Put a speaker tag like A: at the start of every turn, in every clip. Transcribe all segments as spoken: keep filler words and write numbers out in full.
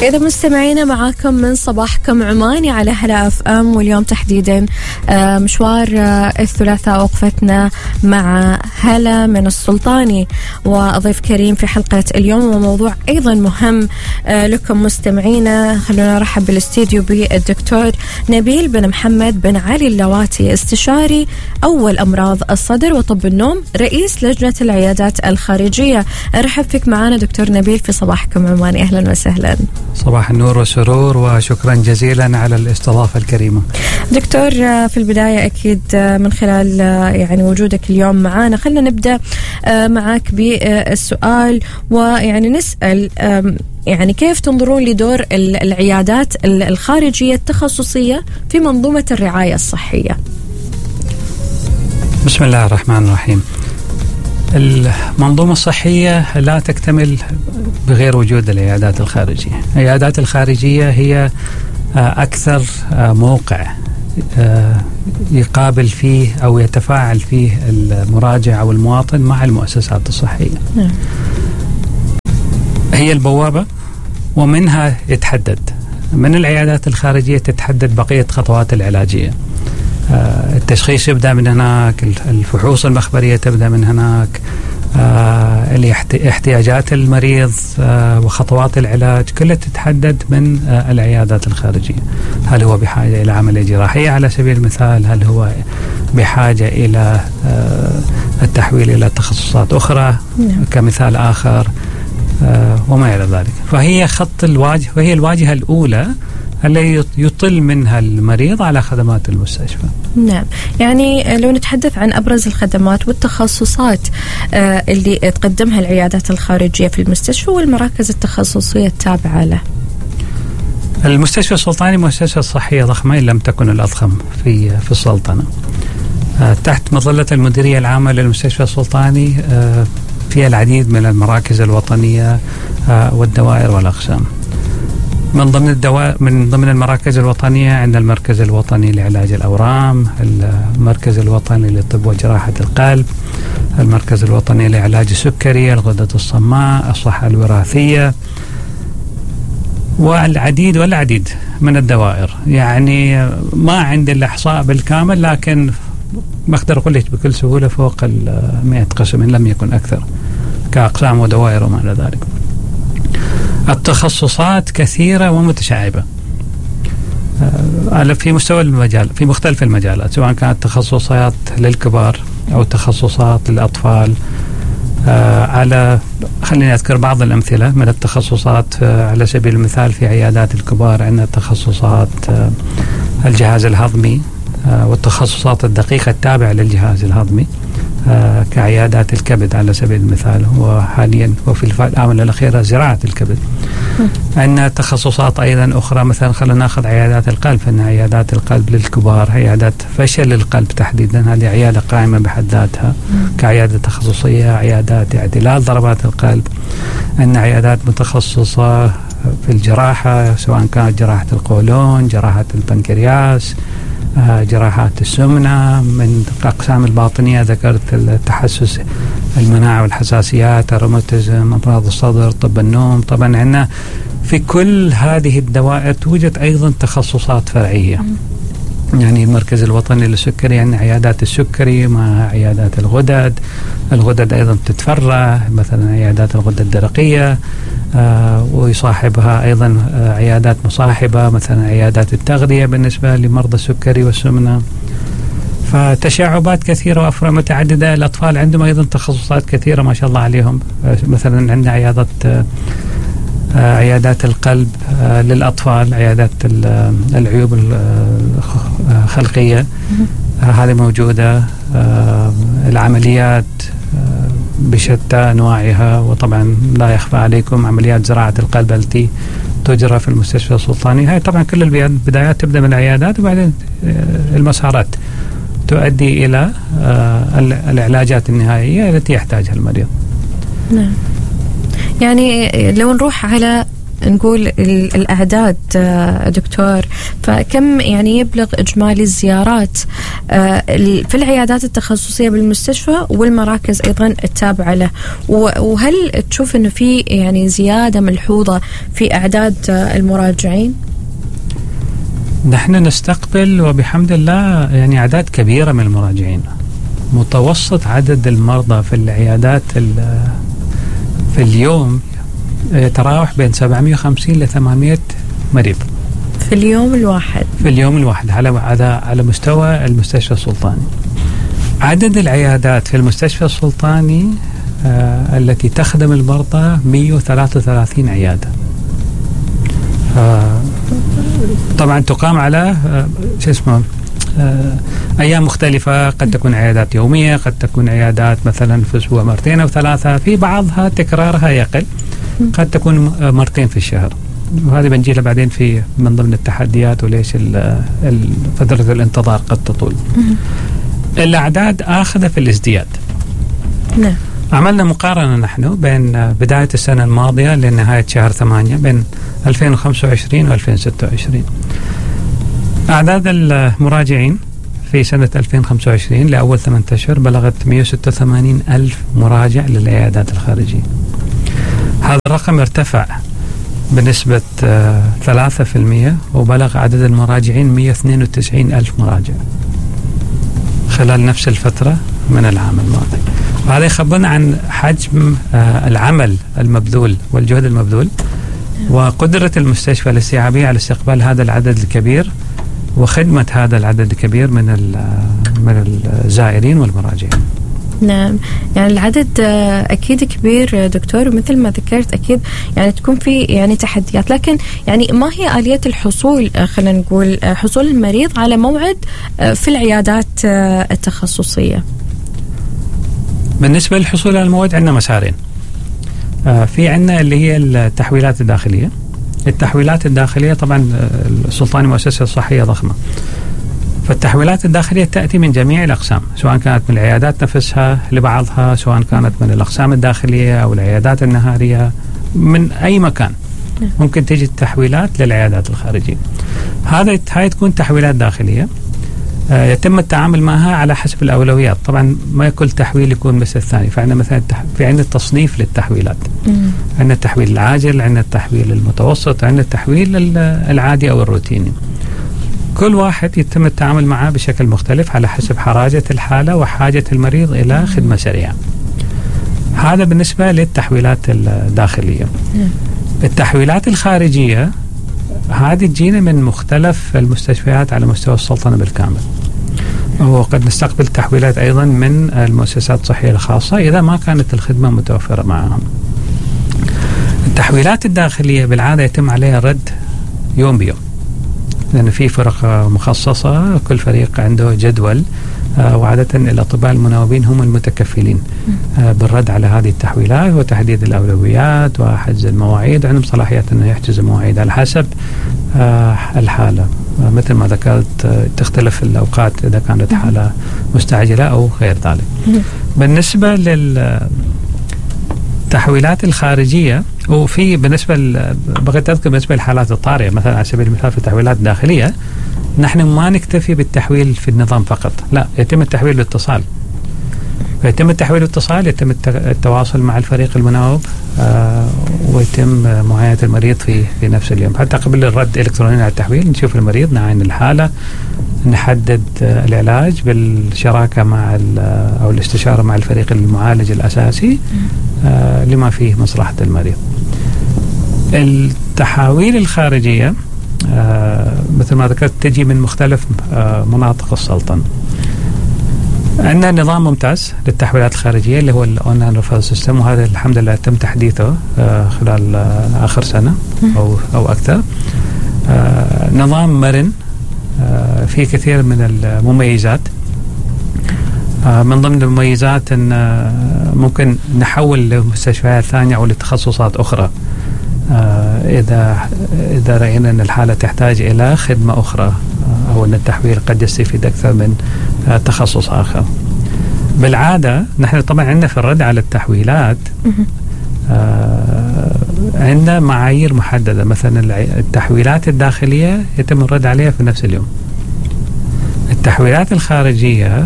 A: إذا مستمعينا معاكم من صباحكم عماني على هلا اف ام، واليوم تحديدا مشوار الثلاثاء وقفتنا مع هلا من السلطاني وضيف كريم في حلقة اليوم، وموضوع أيضا مهم لكم مستمعينا. خلونا نرحب بالاستديو بالدكتور نبيل بن محمد بن علي اللواتي، استشاري أول أمراض الصدر وطب النوم، رئيس لجنة العيادات الخارجية. أرحب فيك معنا دكتور نبيل في صباحكم عماني، أهلا وسهلا.
B: صباح النور والسرور، وشكرا جزيلا على الاستضافة الكريمة.
A: دكتور، في البداية أكيد من خلال يعني وجودك اليوم معنا، خلنا نبدأ معك بالسؤال، ويعني نسأل يعني كيف تنظرون لدور العيادات الخارجية التخصصية في منظومة الرعاية الصحية؟
B: بسم الله الرحمن الرحيم. المنظومة الصحية لا تكتمل بغير وجود العيادات الخارجية. العيادات الخارجية هي أكثر موقع يقابل فيه أو يتفاعل فيه المراجع أو المواطن مع المؤسسات الصحية. نعم. هي البوابة، ومنها يتحدد من العيادات الخارجية تتحدد بقية خطوات العلاجية. التشخيص يبدأ من هناك، الفحوص المخبرية تبدأ من هناك، احتياجات المريض وخطوات العلاج كلها تتحدد من العيادات الخارجية. هل هو بحاجة إلى عملية جراحية على سبيل المثال؟ هل هو بحاجة إلى التحويل إلى تخصصات أخرى كمثال آخر، وما إلى ذلك. فهي خط الواجهة، وهي الواجهة الأولى التي يطل منها المريض على خدمات المستشفى.
A: نعم، يعني لو نتحدث عن أبرز الخدمات والتخصصات اللي تقدمها العيادات الخارجية في المستشفى والمراكز التخصصية التابعة له.
B: المستشفى السلطاني مؤسسة صحية ضخمة إن لم تكن الأضخم في في السلطنة. تحت مظلة المديرية العامة للمستشفى السلطاني فيها العديد من المراكز الوطنية والدوائر والأقسام. من ضمن الدوائر من ضمن المراكز الوطنية عندنا المركز الوطني لعلاج الأورام، المركز الوطني لطب وجراحة القلب، المركز الوطني لعلاج السكري، الغدة الصماء، الصحة الوراثية، والعديد والعديد من الدوائر. يعني ما عندي الإحصاء بالكامل، لكن ما أقدر أقول لك بكل سهولة فوق المئة قسم إن لم يكن أكثر كأقسام ودوائر وما إلى ذلك. التخصصات كثيرة ومتشعبة في مستوى المجال، في مختلف المجالات، سواء كانت تخصصات للكبار أو تخصصات للأطفال. على خليني أذكر بعض الأمثلة من التخصصات. على سبيل المثال في عيادات الكبار عندنا تخصصات الجهاز الهضمي والتخصصات الدقيقة التابعة للجهاز الهضمي، آه كعيادات الكبد على سبيل المثال، وحاليا وفي الآونة الأخيرة زراعة الكبد. عندنا تخصصات أيضا أخرى، مثلا خلينا ناخذ عيادات القلب. عندنا عيادات القلب للكبار، عيادات فشل القلب تحديدا، هذه عيادة قائمة بحد ذاتها كعيادة تخصصية. عيادات اعتلال ضربات القلب. عندنا عيادات متخصصة في الجراحة، سواء كانت جراحة القولون، جراحة البنكرياس، جراحات السمنة. من الأقسام الباطنية ذكرت التحسس، المناعة والحساسيات، الروماتيزم، أمراض الصدر، طب النوم. طبعا عندنا في كل هذه الدوائر توجد أيضا تخصصات فرعية. يعني المركز الوطني للسكري يعني عيادات السكري مع عيادات الغدد. الغدد أيضا تتفرع، مثلا عيادات الغدة الدرقية، آه ويصاحبها أيضا آه عيادات مصاحبة، مثلا عيادات التغذية بالنسبة لمرضى السكري والسمنة. فتشعبات كثيرة وأفرع متعددة. الأطفال عندهم أيضا تخصصات كثيرة ما شاء الله عليهم. آه مثلا عندنا عيادات آه عيادات القلب آه للأطفال، عيادات العيوب الخلقية آه هذه موجودة. آه العمليات آه بشتى أنواعها، وطبعا لا يخفى عليكم عمليات زراعة القلب التي تجرى في المستشفى السلطاني. هاي طبعا كل البدايات تبدأ من العيادات، وبعدين آه المسارات تؤدي إلى آه العلاجات النهائية التي يحتاجها المريض.
A: نعم. يعني لو نروح على نقول الأعداد دكتور، فكم يعني يبلغ إجمالي الزيارات في العيادات التخصصية بالمستشفى والمراكز أيضا التابعة له؟ وهل تشوف أنه في يعني زيادة ملحوظة في أعداد المراجعين؟
B: نحن نستقبل وبحمد الله يعني أعداد كبيرة من المراجعين. متوسط عدد المرضى في العيادات في اليوم يتراوح بين سبعمائة وخمسين إلى ثمانمائة مريض
A: في اليوم الواحد.
B: في اليوم الواحد على على على مستوى المستشفى السلطاني. عدد العيادات في المستشفى السلطاني آه التي تخدم المرضى مئة وثلاثة وثلاثين عيادة. آه طبعا تقام على آه شو اسمه آه أيام مختلفة، قد تكون عيادات يومية، قد تكون عيادات مثلا في أسبوع مرتين أو ثلاثة، في بعضها تكرارها يقل، قد تكون مرتين في الشهر. وهذه بنجي لها بعدين في من ضمن التحديات وليش فترة الانتظار قد تطول. الأعداد آخذة في الازدياد.
A: نعم.
B: عملنا مقارنة نحن بين بداية السنة الماضية لنهاية شهر ثمانية بين ألفين وخمسة وعشرين و ألفين وستة وعشرين. أعداد المراجعين في سنة ألفين وخمسة وعشرين لأول ثمانية أشهر بلغت مئة وستة وثمانين ألف مراجع للعيادات الخارجية. هذا الرقم ارتفع بنسبة ثلاثة في المئة وبلغ عدد المراجعين مئة واثنين وتسعين ألف مراجع خلال نفس الفترة من العام الماضي. وهذا يخبرنا عن حجم العمل المبذول والجهد المبذول وقدرة المستشفى الاستيعابية على استقبال هذا العدد الكبير وخدمة هذا العدد الكبير من من الزائرين والمراجعين.
A: نعم، يعني العدد أكيد كبير دكتور، ومثل ما ذكرت أكيد يعني تكون في يعني تحديات، لكن يعني ما هي آلية الحصول، خلينا نقول حصول المريض على موعد في العيادات التخصصية؟
B: بالنسبة للحصول على الموعد عندنا مسارين. في عندنا اللي هي التحويلات الداخلية. التحويلات الداخلية طبعا السلطاني مؤسسة صحية ضخمة، فالتحويلات الداخلية تأتي من جميع الأقسام، سواء كانت من العيادات نفسها لبعضها، سواء كانت من الأقسام الداخلية أو العيادات النهارية، من أي مكان ممكن تجي التحويلات للعيادات الخارجية. هذا هاي تكون تحويلات داخلية يتم التعامل معها على حسب الأولويات. طبعا ما كل تحويل يكون مثل الثاني، فعندنا مثلا في عندنا تصنيف للتحويلات. عندنا التحويل العاجل، عندنا التحويل المتوسط، عندنا التحويل العادي أو الروتيني. كل واحد يتم التعامل معه بشكل مختلف على حسب حراجة الحالة وحاجة المريض إلى خدمة سريعة. هذا بالنسبة للتحويلات الداخلية. التحويلات الخارجية هذه تجينا من مختلف المستشفيات على مستوى السلطنة بالكامل، وقد نستقبل تحويلات أيضا من المؤسسات الصحية الخاصة إذا ما كانت الخدمة متوفرة معهم. التحويلات الداخلية بالعادة يتم عليها رد يوم بيوم، لأن في فرق مخصصة كل فريق عنده جدول، وعادة الأطباء المناوبين هم المتكفلين بالرد على هذه التحويلات وتحديد الأولويات وحجز المواعيد. عندهم صلاحية أنه يحجز المواعيد على حسب الحالة، مثل ما ذكرت تختلف الأوقات إذا كانت حالة مستعجلة أو غير ذلك. بالنسبة للتحويلات الخارجية، وفي بالنسبة بغيت أذكر بالنسبة للحالات الطارئة مثلا على سبيل المثال في التحويلات الداخلية نحن ما نكتفي بالتحويل في النظام فقط، لا، يتم التحويل بالاتصال. فيتم التحويل بالاتصال، يتم التواصل مع الفريق المناوب آه ويتم معاينة المريض في في نفس اليوم. حتى قبل الرد الإلكتروني على التحويل نشوف المريض، نعاين الحالة، نحدد آه العلاج بالشراكة مع أو الاستشارة مع الفريق المعالج الأساسي آه لما فيه مصلحة المريض. التحاويل الخارجية آه مثل ما ذكرت تجي من مختلف آه مناطق السلطنة. عندنا نظام ممتاز للتحويلات الخارجية اللي هو الأونلاين ريفرال سيستم، وهذا الحمد لله تم تحديثه آه خلال آه آخر سنة أو أو أكثر. آه نظام مرن آه فيه كثير من المميزات. آه من ضمن المميزات أن آه ممكن نحول لمستشفيات ثانية أو لتخصصات أخرى آه إذا إذا رأينا أن الحالة تحتاج إلى خدمة أخرى آه أو أن التحويل قد يستفيد أكثر من آه تخصص آخر. بالعادة نحن طبعا عندنا في الرد على التحويلات آه عندنا معايير محددة. مثلا التحويلات الداخلية يتم الرد عليها في نفس اليوم. التحويلات الخارجية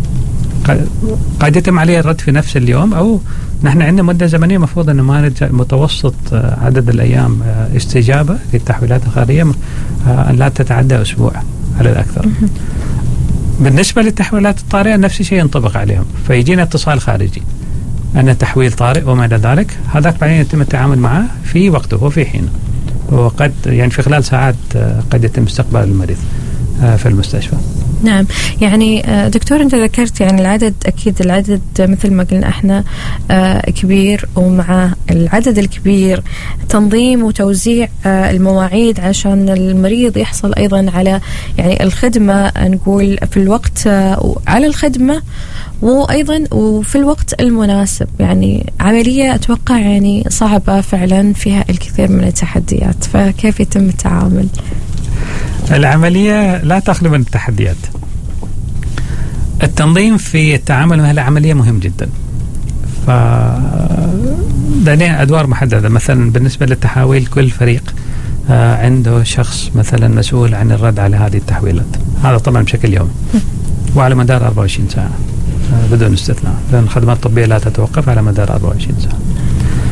B: قد يتم عليها الرد في نفس اليوم، أو نحن عندنا مدة زمنية مفروض أنه ما نرجع متوسط عدد الأيام استجابة للتحويلات الخارجية أن لا تتعدى أسبوع على الأكثر. بالنسبة للتحويلات الطارئة نفس الشيء ينطبق عليهم، فيجينا اتصال خارجي أن تحويل طارئ وما إلى ذلك، هذاك بعدين يتم التعامل معه في وقته وفي حينه، وقد يعني في خلال ساعات قد يتم استقبال المريض في المستشفى.
A: نعم، يعني دكتور أنت ذكرت يعني العدد، أكيد العدد مثل ما قلنا احنا كبير، ومع العدد الكبير تنظيم وتوزيع المواعيد عشان المريض يحصل أيضا على يعني الخدمة، نقول في الوقت على الخدمة وأيضا وفي الوقت المناسب. يعني عملية أتوقع يعني صعبة فعلا، فيها الكثير من التحديات، فكيف يتم التعامل؟
B: العملية لا تخلو من التحديات. التنظيم في التعامل مع العملية مهم جدا. ف لدينا أدوار محددة. مثلا بالنسبة للتحويل كل فريق عنده شخص مثلا مسؤول عن الرد على هذه التحويلات، هذا طبعا بشكل يومي وعلى مدار أربعة وعشرين ساعة بدون استثناء، لأن الخدمات الطبية لا تتوقف على مدار أربعة وعشرين ساعة.